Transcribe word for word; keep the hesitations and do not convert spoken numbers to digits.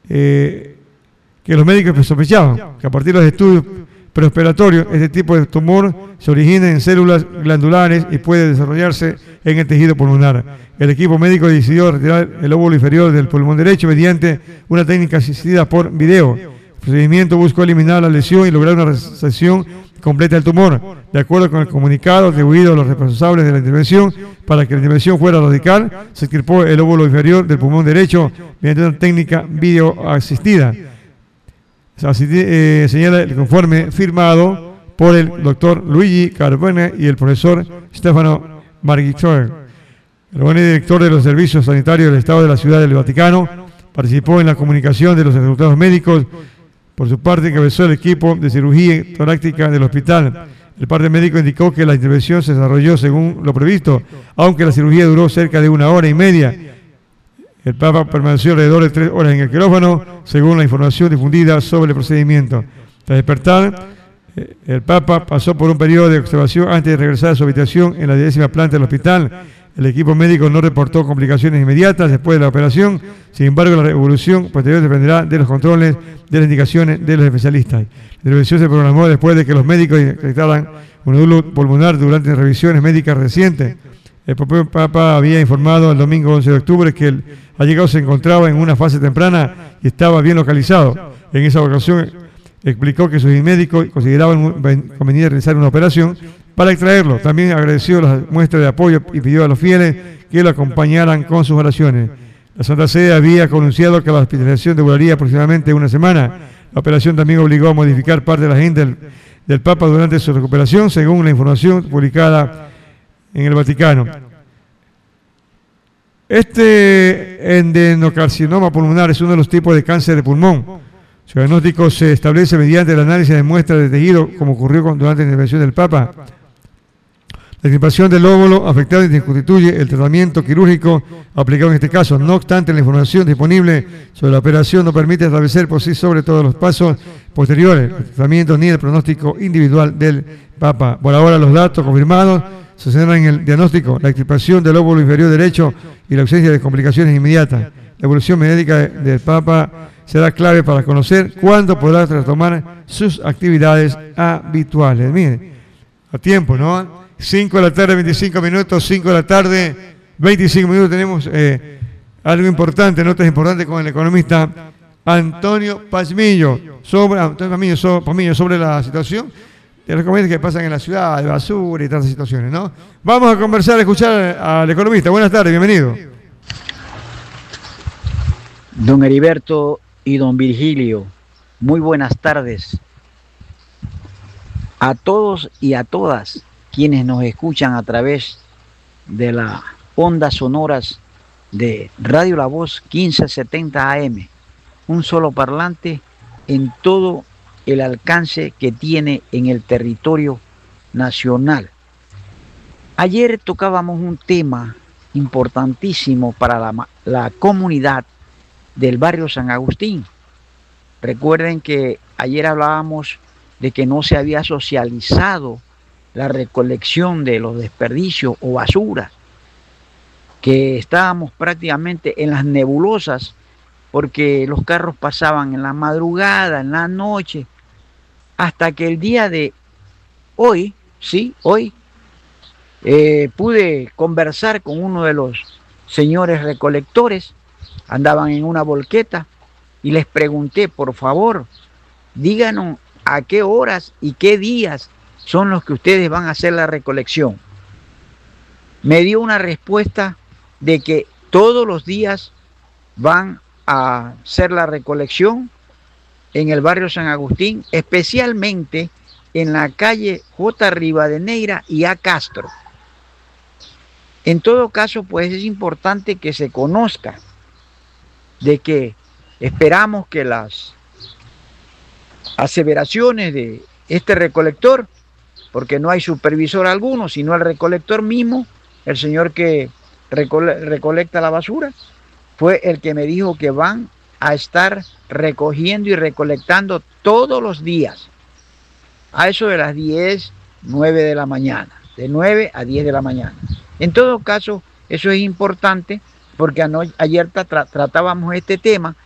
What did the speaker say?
eh, que los médicos sospechaban, que a partir de los estudios preoperatorios, este tipo de tumor se origina en células glandulares y puede desarrollarse en el tejido pulmonar. El equipo médico decidió retirar el óvulo inferior del pulmón derecho mediante una técnica asistida por video. El procedimiento buscó eliminar la lesión y lograr una resección completa del tumor. De acuerdo con el comunicado atribuido a los responsables de la intervención, para que la intervención fuera radical, se extirpó el óvulo inferior del pulmón derecho mediante una técnica video asistida. Así, eh, señala el informe firmado por el doctor Luigi Carbone y el profesor Stefano Marghitori. Carbone, director de los servicios sanitarios del Estado de la Ciudad del Vaticano, participó en la comunicación de los resultados médicos. Por su parte, encabezó el equipo de cirugía torácica del hospital. El parte médico indicó que la intervención se desarrolló según lo previsto, aunque la cirugía duró cerca de una hora y media. El Papa permaneció alrededor de tres horas en el quirófano, según la información difundida sobre el procedimiento. Tras despertar, el Papa pasó por un periodo de observación antes de regresar a su habitación en la décima planta del hospital. El equipo médico no reportó complicaciones inmediatas después de la operación. Sin embargo, la evolución posterior dependerá de los controles, de las indicaciones de los especialistas. La intervención se programó después de que los médicos detectaran un nódulo pulmonar durante revisiones médicas recientes. El propio Papa había informado el domingo once de octubre que el allegado se encontraba en una fase temprana y estaba bien localizado. En esa ocasión explicó que sus médicos consideraban conveniente realizar una operación para extraerlo. También agradeció las muestras de apoyo y pidió a los fieles que lo acompañaran con sus oraciones. La Santa Sede había anunciado que la hospitalización duraría aproximadamente una semana. La operación también obligó a modificar parte de la agenda del, del Papa durante su recuperación, según la información publicada en el Vaticano. Este adenocarcinoma pulmonar es uno de los tipos de cáncer de pulmón. Su diagnóstico se establece mediante el análisis de muestras de tejido, como ocurrió durante la intervención del Papa. La extirpación del óvulo afectado constituye el tratamiento quirúrgico aplicado en este caso. No obstante, la información disponible sobre la operación no permite establecer por sí sobre todos los pasos posteriores, el tratamiento ni el pronóstico individual del Papa. Por ahora, los datos confirmados se centran en el diagnóstico, la extirpación del óvulo inferior derecho y la ausencia de complicaciones inmediatas. La evolución médica del Papa será clave para conocer cuándo podrá retomar sus actividades habituales. Miren, a tiempo, ¿no? cinco de la tarde, veinticinco minutos, cinco de la tarde, veinticinco minutos. Tenemos eh, algo importante, notas importantes con el economista Antonio Pazmiño sobre, Antonio Pazmiño, sobre, Pazmiño, sobre la situación de los comercios que pasan en la ciudad, de basura y tantas situaciones, ¿no? Vamos a conversar, a escuchar al economista. Buenas tardes, bienvenido. Don Heriberto y don Virgilio, muy buenas tardes a todos y a todas quienes nos escuchan a través de las ondas sonoras de Radio La Voz quince setenta A M, un solo parlante en todo el alcance que tiene en el territorio nacional. Ayer tocábamos un tema importantísimo para la, la comunidad del barrio San Agustín. Recuerden que ayer hablábamos de que no se había socializado la recolección de los desperdicios o basura, que estábamos prácticamente en las nebulosas porque los carros pasaban en la madrugada, en la noche, hasta que el día de hoy, sí, hoy, eh, pude conversar con uno de los señores recolectores. Andaban en una volqueta y les pregunté, por favor, díganos a qué horas y qué días son los que ustedes van a hacer la recolección. Me dio una respuesta de que todos los días van a hacer la recolección en el barrio San Agustín, especialmente en la calle J. Rivadeneira y A. Castro. En todo caso, pues es importante que se conozca de que esperamos que las aseveraciones de este recolector, porque no hay supervisor alguno, sino el recolector mismo, el señor que recole- recolecta la basura, fue el que me dijo que van a estar recogiendo y recolectando todos los días, a eso de las diez, nueve de la mañana, de nueve a diez de la mañana. En todo caso, eso es importante, porque ayer tra- tratábamos este tema